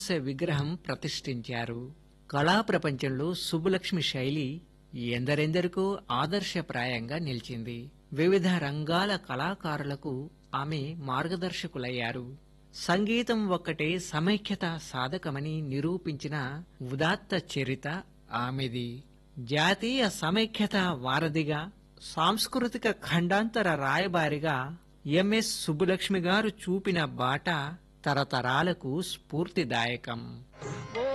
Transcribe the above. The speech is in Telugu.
విగ్రహం ప్రతిష్ఠించారు. కళా ప్రపంచంలో సుబ్బులక్ష్మి శైలి ఎందరెందరికో ఆదర్శప్రాయంగా నిలిచింది. వివిధ రంగాల కళాకారులకు ఆమె మార్గదర్శకులయ్యారు. సంగీతం ఒక్కటే సమైక్యత సాధకమని నిరూపించిన ఉదాత్త చరిత ఆమెది. జాతీయ సమైక్యత వారధిగా, సాంస్కృతిక ఖండాంతర రాయబారిగా ఎంఎస్ సుబ్బులక్ష్మి గారు చూపిన బాట తరతరాలకు స్ఫూర్తిదాయకం.